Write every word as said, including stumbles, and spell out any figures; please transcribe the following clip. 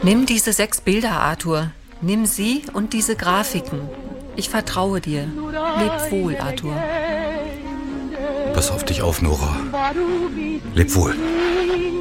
Nimm diese sechs Bilder, Arthur. Nimm sie und diese Grafiken. Ich vertraue dir. Leb wohl, Arthur. Pass auf dich auf, Nora. Leb wohl.